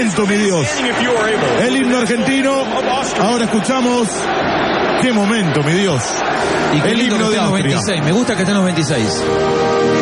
momento, mi Dios. El himno argentino. Ahora escuchamos. Qué momento, mi Dios. Y qué El lindo himno que de estén los Austria. 26. Me gusta que estén los 26.